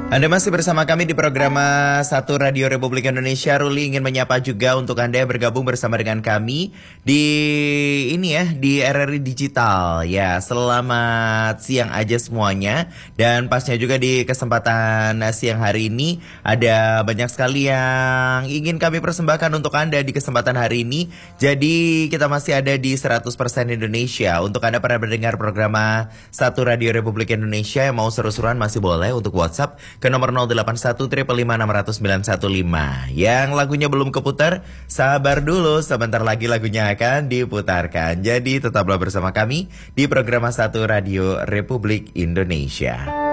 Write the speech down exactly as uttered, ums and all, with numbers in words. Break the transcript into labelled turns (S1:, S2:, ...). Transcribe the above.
S1: Anda masih bersama kami di program Satu Radio Republik Indonesia. Ruli ingin menyapa juga untuk Anda yang bergabung bersama dengan kami di ini ya, di R R I Digital. Ya, selamat siang aja semuanya. Dan pasnya juga di kesempatan siang hari ini ada banyak sekali yang ingin kami persembahkan untuk Anda di kesempatan hari ini. Jadi kita masih ada di seratus persen Indonesia. Untuk Anda pernah mendengar program Satu Radio Republik Indonesia yang mau seru-seruan masih boleh untuk WhatsApp ke nomor nol delapan satu lima lima enam nol nol sembilan satu lima. Yang lagunya belum keputar, sabar dulu, sebentar lagi lagunya akan diputarkan. Jadi tetaplah bersama kami di program Satu Radio Republik Indonesia.